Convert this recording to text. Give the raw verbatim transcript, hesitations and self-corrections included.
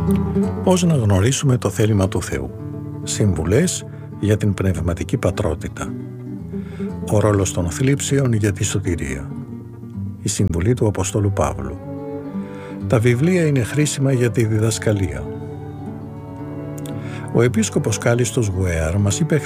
Πώς να γνωρίσουμε το θέλημα του Θεού. Συμβουλές για την πνευματική πατρότητα. Ο ρόλος των θλίψεων για τη σωτηρία. Η συμβουλή του Αποστόλου Παύλου. Τα βιβλία είναι χρήσιμα για τη διδασκαλία. Ο επίσκοπος Κάλιστος Γουέαρ μας είπε